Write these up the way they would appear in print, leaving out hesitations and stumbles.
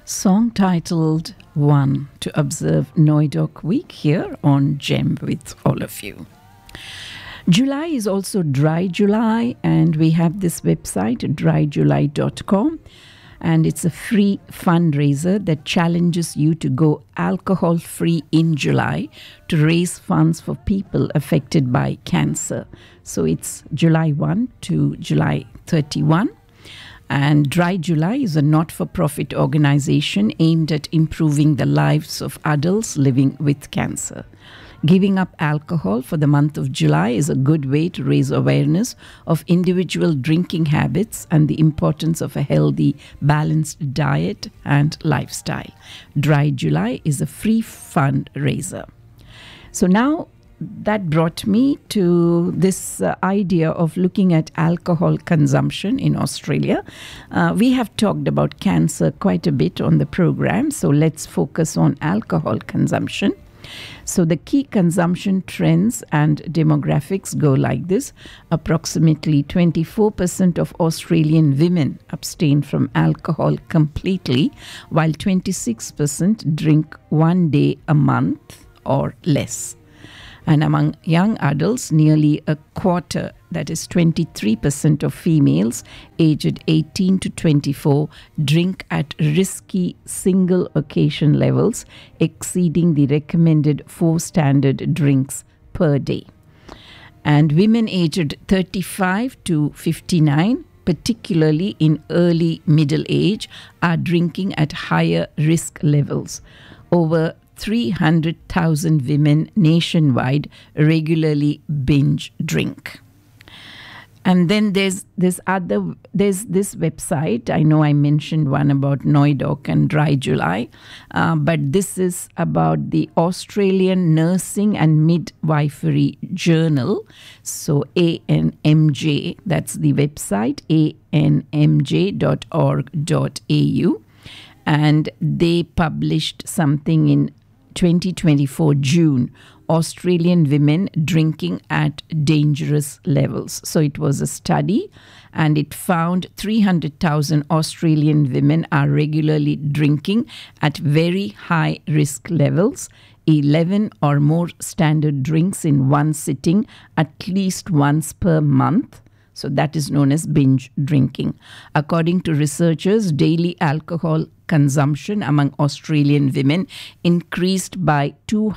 Song titled One to observe Noidok Week here on GEM with all of you. July is also Dry July, and we have this website, dryjuly.com, and it's a free fundraiser that challenges you to go alcohol-free in July to raise funds for people affected by cancer. So it's July 1 to July 31. And Dry July is a not-for-profit organization aimed at improving the lives of adults living with cancer. Giving up alcohol for the month of July is a good way to raise awareness of individual drinking habits and the importance of a healthy, balanced diet and lifestyle. Dry July is a free fundraiser. So now, that brought me to this idea of looking at alcohol consumption in Australia. We have talked about cancer quite a bit on the program, so let's focus on alcohol consumption. So the key consumption trends and demographics go like this. Approximately 24% of Australian women abstain from alcohol completely, while 26% drink 1 day a month or less. And among young adults, nearly a quarter, that is 23% of females aged 18 to 24, drink at risky single occasion levels, exceeding the recommended 4 standard drinks per day. And women aged 35 to 59, particularly in early middle age, are drinking at higher risk levels. Over 300,000 women nationwide regularly binge drink. And then there's this website. I know I mentioned one about Noidok and Dry July, but this is about the Australian Nursing and Midwifery Journal. So ANMJ, that's the website, anmj.org.au. And they published something in 2024 June, Australian women drinking at dangerous levels. So it was a study, and it found 300,000 Australian women are regularly drinking at very high risk levels, 11 or more standard drinks in one sitting at least once per month. So that is known as binge drinking. According to researchers, daily alcohol consumption among Australian women increased by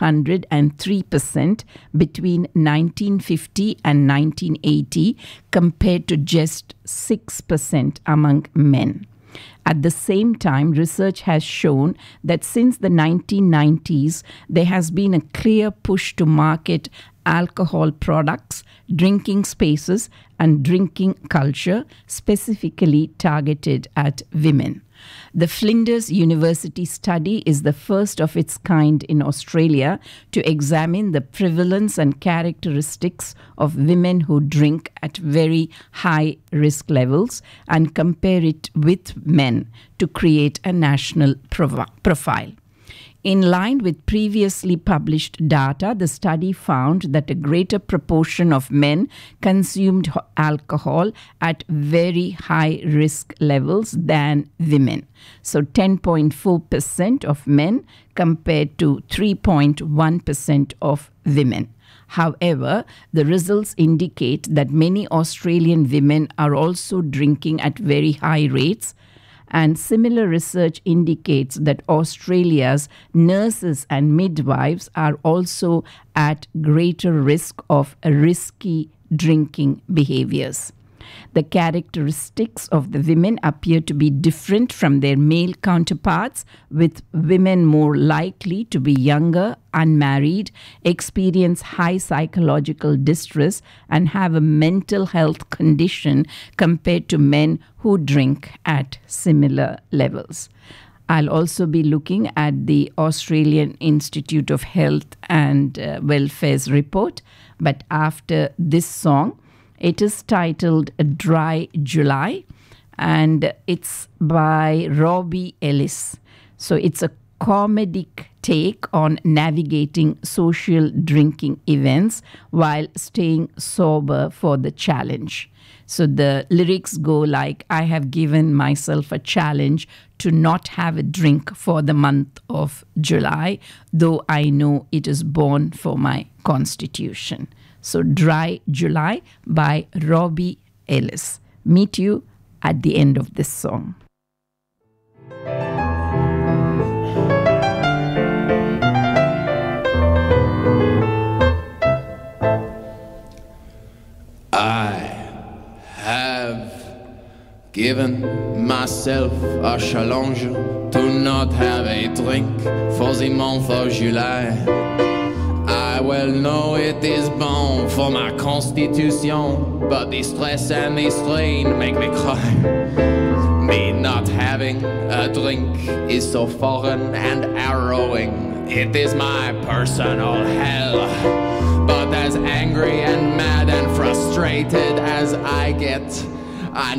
203% between 1950 and 1980 compared to just 6% among men. At the same time, research has shown that since the 1990s, there has been a clear push to market alcohol products, drinking spaces, and drinking culture specifically targeted at women. The Flinders University study is the first of its kind in Australia to examine the prevalence and characteristics of women who drink at very high risk levels and compare it with men to create a national profile. In line with previously published data, the study found that a greater proportion of men consumed alcohol at very high risk levels than women. So 10.4% of men compared to 3.1% of women. However, the results indicate that many Australian women are also drinking at very high rates. And similar research indicates that Australia's nurses and midwives are also at greater risk of risky drinking behaviors. The characteristics of the women appear to be different from their male counterparts, with women more likely to be younger, unmarried, experience high psychological distress, and have a mental health condition compared to men who drink at similar levels. I'll also be looking at the Australian Institute of Health and Welfare's report, but after this song, it is titled Dry July, and it's by Robbie Ellis. So it's a comedic take on navigating social drinking events while staying sober for the challenge. So the lyrics go like, I have given myself a challenge to not have a drink for the month of July, though I know it is born for my constitution. So Dry July by Robbie Ellis. Meet you at the end of this song. I have given myself a challenge to not have a drink for the month of July. I well know it is bon for my constitution, but the stress and the strain make me cry. Me not having a drink is so foreign and harrowing. It is my personal hell. But as angry and mad and frustrated as I get, I